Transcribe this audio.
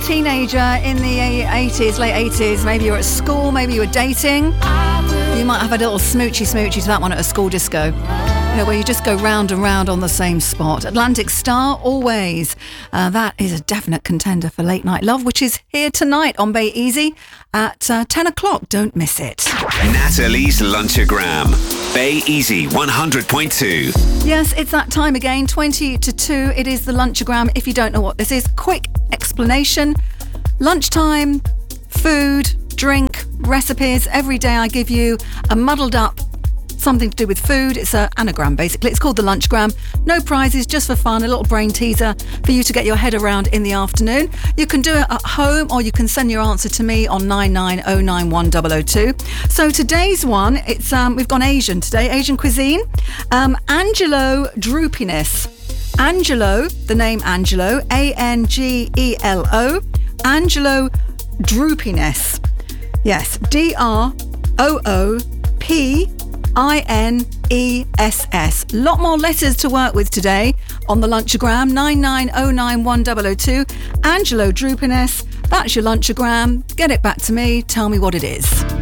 teenager in the 80s, late 80s, maybe you're at school, maybe you were dating, you might have a little smoochy to that one at a school disco. You know, where you just go round and round on the same spot. Atlantic Star, Always. That is a definite contender for Late Night Love, which is here tonight on Bay Easy at 10 o'clock. Don't miss it. Natalie's Lunchagram. Bay Easy 100.2. Yes, it's that time again, 20 to 2. It is the Lunchagram. If you don't know what this is, quick explanation. Lunchtime, food, drink, recipes. Every day I give you a muddled up something to do with food. It's an anagram, basically. It's called the Lunchgram. No prizes, just for fun. A little brain teaser for you to get your head around in the afternoon. You can do it at home, or you can send your answer to me on 99091002. So today's one, it's we've gone Asian today, Asian cuisine. Angelo Droopiness. Angelo, the name Angelo, Angelo, Angelo Droopiness. Yes, DROOPINESS. Lot more letters to work with today on the Lunchagram. 99091002. Angelo Droopiness. That's your Lunchagram. Get it back to me. Tell me what it is.